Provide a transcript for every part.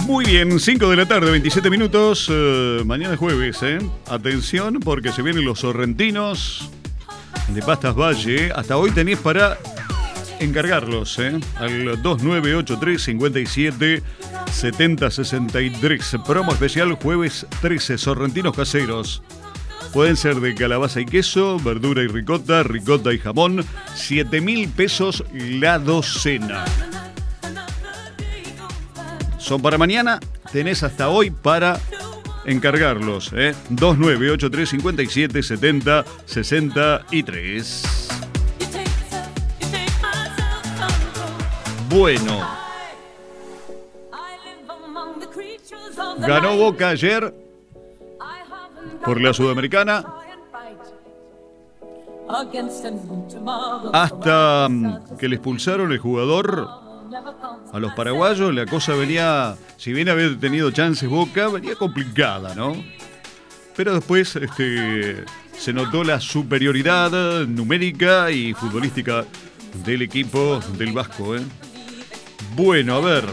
Muy bien, 5 de la tarde, 27 minutos. Mañana es jueves, Atención, porque se vienen los sorrentinos de Pastas Valle. Hasta hoy tenés para encargarlos, al 2983 57 70 63. Promo especial jueves 13, sorrentinos caseros. Pueden ser de calabaza y queso, verdura y ricota, ricota y jamón. 7.000 pesos la docena. Son para mañana, tenés hasta hoy para encargarlos, 2983 57 70 63. Bueno, ganó Boca ayer por la Sudamericana. Hasta que le expulsaron el jugador a los paraguayos, la cosa venía, si bien había tenido chances Boca, venía complicada, ¿no? Pero después se notó la superioridad numérica y futbolística del equipo del Vasco, Bueno, a ver.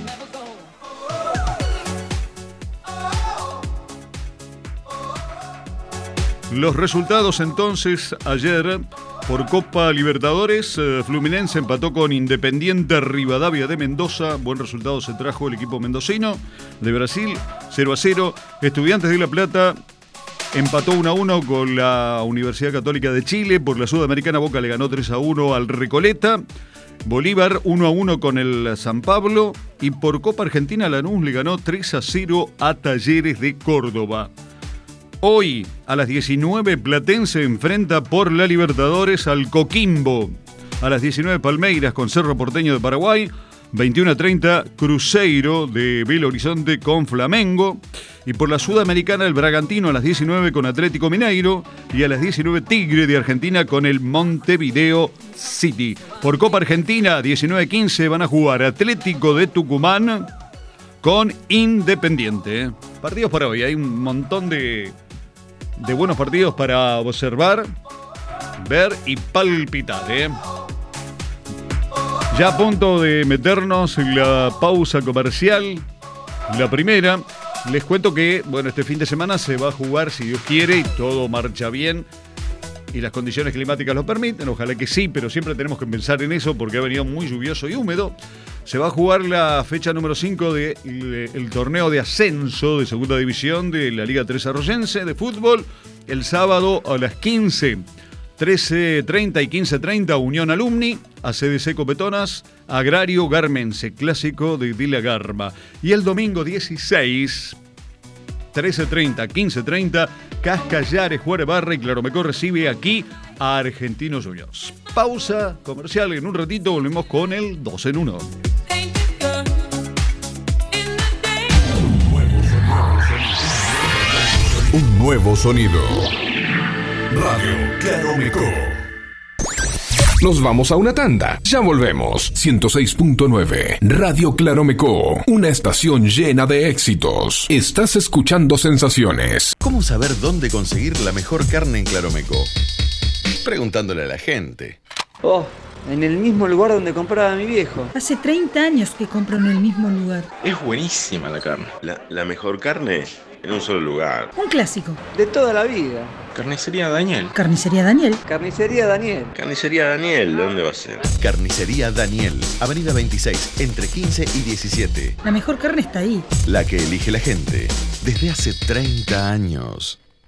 Los resultados entonces ayer por Copa Libertadores. Fluminense empató con Independiente Rivadavia de Mendoza. Buen resultado se trajo el equipo mendocino de Brasil, 0-0. Estudiantes de La Plata empató 1-1 con la Universidad Católica de Chile. Por la Sudamericana, Boca le ganó 3-1 al Recoleta. Bolívar 1-1 con el San Pablo. Y por Copa Argentina, Lanús le ganó 3-0 a Talleres de Córdoba. Hoy, a las 19, Platense enfrenta por la Libertadores al Coquimbo. A las 19, Palmeiras con Cerro Porteño de Paraguay. 21:30, Cruzeiro de Belo Horizonte con Flamengo. Y por la Sudamericana, el Bragantino a las 19 con Atlético Mineiro. Y a las 19, Tigre de Argentina con el Montevideo City. Por Copa Argentina, 19:15 van a jugar Atlético de Tucumán con Independiente. Partidos para hoy, hay un montón de buenos partidos para observar, ver y palpitar, Ya a punto de meternos en la pausa comercial, la primera. Les cuento que, este fin de semana se va a jugar, si Dios quiere, y todo marcha bien y las condiciones climáticas lo permiten, ojalá que sí, pero siempre tenemos que pensar en eso porque ha venido muy lluvioso y húmedo. Se va a jugar la fecha número 5 del torneo de ascenso de segunda división de la Liga 3 Arroyense de fútbol. El sábado a las 15, 13:30 y 15:30, Unión Alumni, ACDC Copetonas, Agrario Garmense, clásico de Villa Garma. Y el domingo 16, 13:30, 15:30, Cascallares, Juárez Barra y Claromecó recibe aquí a Argentinos Juniors. Pausa comercial, en un ratito volvemos con el 2 en 1. Un nuevo sonido. Radio Claromecó. Nos vamos a una tanda. Ya volvemos. 106.9. Radio Claromecó. Una estación llena de éxitos. Estás escuchando Sensaciones. ¿Cómo saber dónde conseguir la mejor carne en Claromecó? Preguntándole a la gente. En el mismo lugar donde compraba mi viejo. Hace 30 años que compro en el mismo lugar. Es buenísima la carne. La mejor carne en un solo lugar. Un clásico. De toda la vida. Carnicería Daniel. Carnicería Daniel. Carnicería Daniel. Carnicería Daniel, ¿dónde va a ser? Carnicería Daniel, Avenida 26, entre 15 y 17. La mejor carne está ahí. La que elige la gente desde hace 30 años.